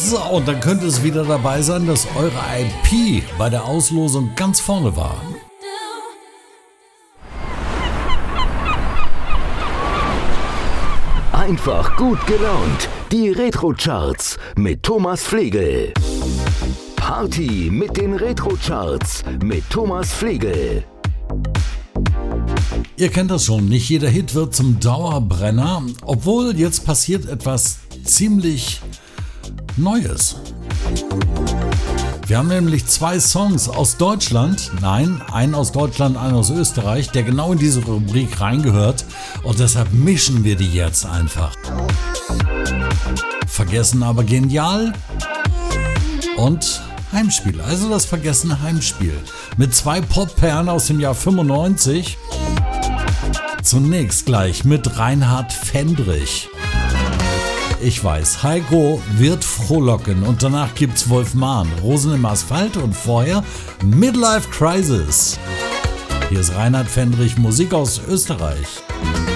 So, und dann könnte es wieder dabei sein, dass eure IP bei der Auslosung ganz vorne war. Einfach gut gelaunt. Die Retro-Charts mit Thomas Flegel. Party mit den Retro-Charts mit Thomas Flegel. Ihr kennt das schon, nicht jeder Hit wird zum Dauerbrenner, obwohl jetzt passiert etwas ziemlich Neues. Wir haben nämlich 2 Songs aus Deutschland, nein, einen aus Deutschland, einen aus Österreich, der genau in diese Rubrik reingehört und deshalb mischen wir die jetzt einfach. Vergessen aber genial und Heimspiel, also das vergessene Heimspiel mit 2 Popperlen aus dem Jahr 95. Zunächst gleich mit Reinhard Fendrich. Ich weiß, Heiko wird frohlocken und danach gibt's Wolf Mahn, Rosen im Asphalt und vorher Midlife Crisis. Hier ist Reinhard Fendrich, Musik aus Österreich.